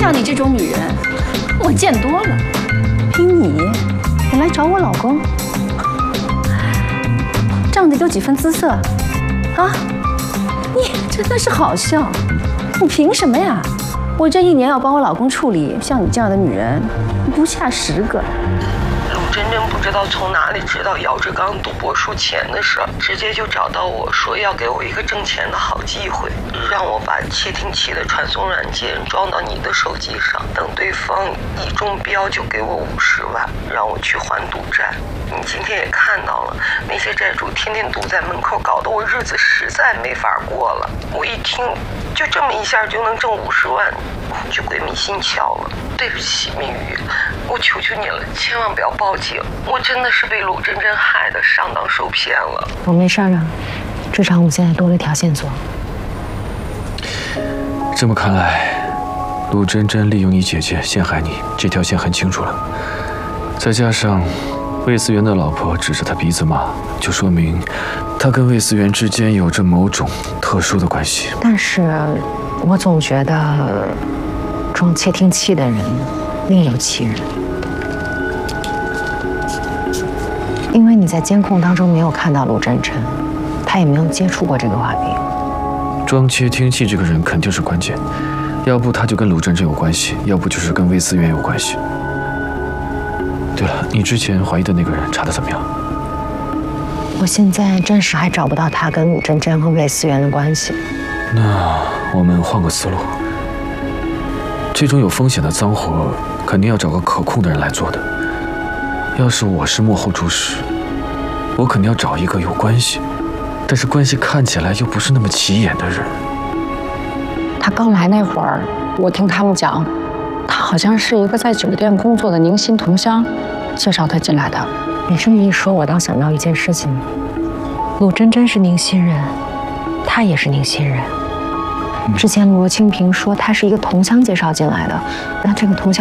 像你这种女人，我见多了。凭你来找我老公，仗着有几分姿色啊？你真的是好笑！你凭什么呀？我这1年要帮我老公处理像你这样的女人，不下10个。 鲁真真不知道从哪里知道姚志刚赌博输钱的事儿，直接就找到我说要给我一个挣钱的好机会，让我把窃听器的传送软件装到你的手机上，等对方一中标就给我50万，让我去还赌债。你今天也看到了，那些债主天天堵在门口，搞得我日子实在没法过了。我一听，就这么一下就能挣50万，我就鬼迷心窍了。对不起，明宇，我求求你了，千万不要报警！我真的是被鲁真真害得上当受骗了。 我没事啊，至少我们现在多了一条线索。 这么看来，鲁真真利用你姐姐陷害你，这条线很清楚了。再加上魏思源的老婆指着他鼻子骂，就说明他跟魏思源之间有着某种特殊的关系。 但是，我总觉得装窃听器的人另有其人。 因为你在监控当中没有看到鲁真真，他也没有接触过这个画饼。 装窃听器这个人肯定是关键，要不他就跟鲁真真有关系，要不就是跟魏思源有关系。对了，你之前怀疑的那个人查得怎么样？ 我现在暂时还找不到他跟鲁真真和魏思源的关系。 那我们换个思路，这种有风险的脏活，肯定要找个可控的人来做的。 要是我是幕后主使，我肯定要找一个有关系，但是关系看起来又不是那么起眼的人。 他刚来那会儿，我听他们讲，他好像是一个在酒店工作的宁新同乡介绍他进来的。 你这么一说，我倒想到一件事情：鲁真真是宁新人，他也是宁新人。之前罗清平说他是一个同乡介绍进来的，那这个同乡。